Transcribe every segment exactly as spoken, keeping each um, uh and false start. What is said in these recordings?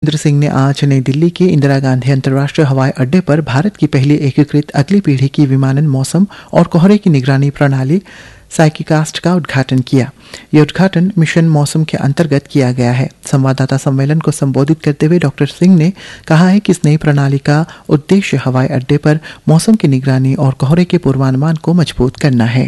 जितेंद्र सिंह ने आज नई दिल्ली के इंदिरा गांधी अंतर्राष्ट्रीय हवाई अड्डे पर भारत की पहली एकीकृत अगली पीढ़ी की विमानन मौसम और कोहरे की निगरानी प्रणाली साइकिकास्ट का उद्घाटन किया। यह उद्घाटन मिशन मौसम के अंतर्गत किया गया है। संवाददाता सम्मेलन को संबोधित करते हुए डॉक्टर सिंह ने कहा है कि इस नई प्रणाली का उद्देश्य हवाई अड्डे पर मौसम की निगरानी और कोहरे के पूर्वानुमान को मजबूत करना है।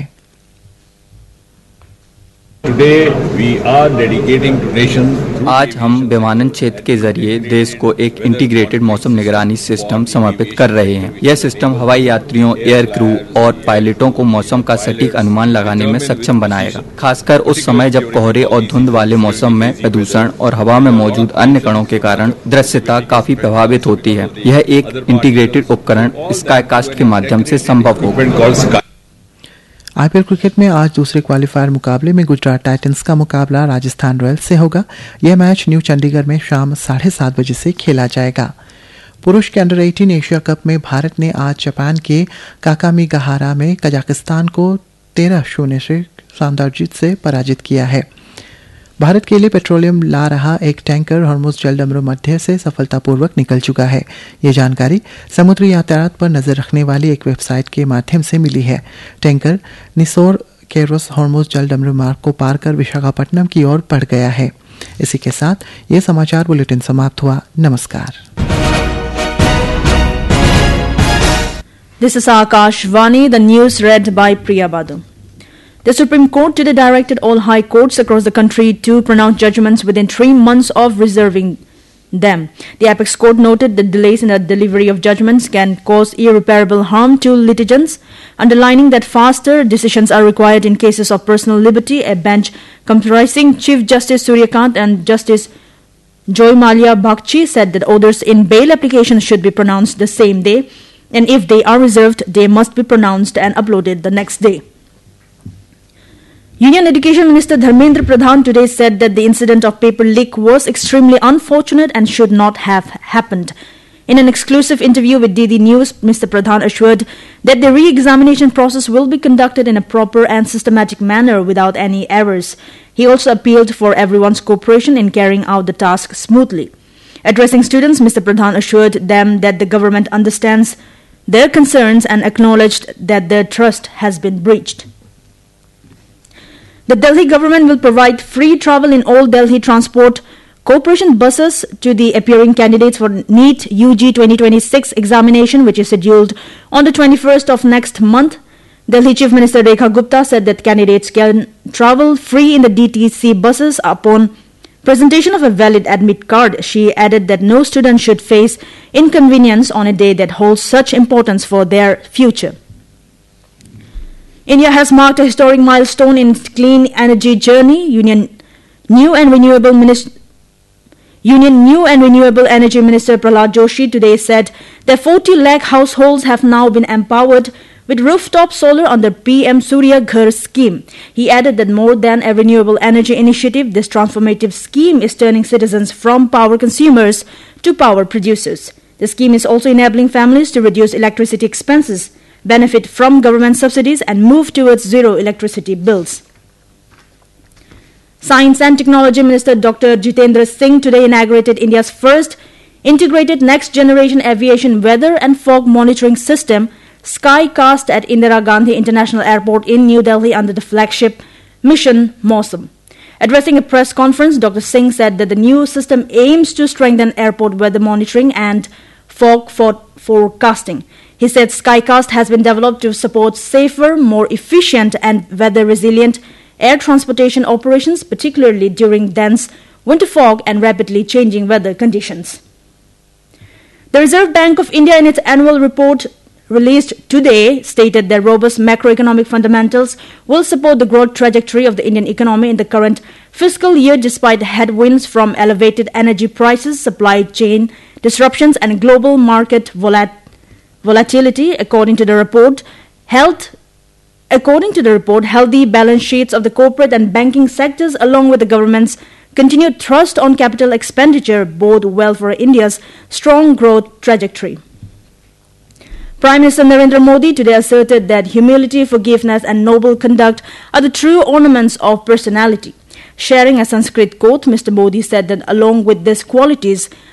Today we are dedicating to nation. आज हम विमानन क्षेत्र के जरिए देश को एक इंटीग्रेटेड मौसम निगरानी सिस्टम समर्पित कर रहे हैं। यह सिस्टम हवाई यात्रियों, एयर क्रू और पायलटों को मौसम का सटीक अनुमान लगाने में सक्षम बनाएगा, खासकर उस समय जब कोहरे और धुंध वाले मौसम में प्रदूषण और हवा में मौजूद अन्य कणों के कारण दृश्यता काफी प्रभावित होती है। यह एक इंटीग्रेटेड उपकरण स्काईकास्ट के माध्यम से संभव होगा। आईपीएल क्रिकेट में आज दूसरे क्वालिफायर मुकाबले में गुजरात टाइटंस का मुकाबला राजस्थान रॉयल्स से होगा। यह मैच न्यू चंडीगढ़ में शाम साढ़े सात बजे से खेला जाएगा। पुरुष के अंडर अठारह एशिया कप में भारत ने आज जापान के काकामीगाहारा में कजाकिस्तान को तेरह शून्य से शानदार जीत से पराजित किया है। भारत के लिए पेट्रोलियम ला रहा एक टैंकर हॉर्मुज जलडमरू मध्य से सफलतापूर्वक निकल चुका है। ये जानकारी समुद्री यातायात पर नजर रखने वाली एक वेबसाइट के माध्यम से मिली है। टैंकर निसोर केरोस हॉर्मुज जलडमरू मार्ग को पार कर विशाखापट्टनम की ओर बढ़ गया है। इसी के साथ ये समाचार बुलेटिन समाप्त हुआ। नमस्कार। This is Akashvani, the news read by Priya Badu. The Supreme Court today directed all high courts across the country to pronounce judgments within three months of reserving them. The Apex Court noted that delays in the delivery of judgments can cause irreparable harm to litigants, underlining that faster decisions are required in cases of personal liberty. A bench comprising Chief Justice Suryakant and Justice Joy Malia Bagchi said that orders in bail applications should be pronounced the same day, and if they are reserved, they must be pronounced and uploaded the next day. Union Education Minister Dharmendra Pradhan today said that the incident of paper leak was extremely unfortunate and should not have happened. In an exclusive interview with D D News, Mister Pradhan assured that the re-examination process will be conducted in a proper and systematic manner without any errors. He also appealed for everyone's cooperation in carrying out the task smoothly. Addressing students, Mister Pradhan assured them that the government understands their concerns and acknowledged that their trust has been breached. The Delhi government will provide free travel in all Delhi Transport Corporation buses to the appearing candidates for NEET U G twenty twenty-six examination, which is scheduled on the twenty-first of next month. Delhi Chief Minister Rekha Gupta said that candidates can travel free in the D T C buses upon presentation of a valid admit card. She added that no student should face inconvenience on a day that holds such importance for their future. India has marked a historic milestone in its clean energy journey. Union New and Renewable Minister Union New and Renewable Energy Minister Prahlad Joshi today said that forty lakh households have now been empowered with rooftop solar under P M Surya Ghar scheme. He added that more than a renewable energy initiative, this transformative scheme is turning citizens from power consumers to power producers. The scheme is also enabling families to reduce electricity expenses, benefit from government subsidies, and move towards zero electricity bills. Science and Technology Minister Doctor Jitendra Singh today inaugurated India's first integrated next-generation aviation weather and fog monitoring system, SkyCast, at Indira Gandhi International Airport in New Delhi under the flagship Mission Mausam. Addressing a press conference, Doctor Singh said that the new system aims to strengthen airport weather monitoring and fog for forecasting. He said SkyCast has been developed to support safer, more efficient and weather-resilient air transportation operations, particularly during dense winter fog and rapidly changing weather conditions. The Reserve Bank of India, in its annual report released today, stated that robust macroeconomic fundamentals will support the growth trajectory of the Indian economy in the current fiscal year despite headwinds from elevated energy prices, supply chain disruptions and global market volat- volatility. According to the report, health According to the report, healthy balance sheets of the corporate and banking sectors, along with the government's continued thrust on capital expenditure, bode well for India's strong growth trajectory. Prime Minister Narendra Modi today asserted that humility, forgiveness, and noble conduct are the true ornaments of personality. Sharing a Sanskrit quote, Mister Modi said that along with these qualities,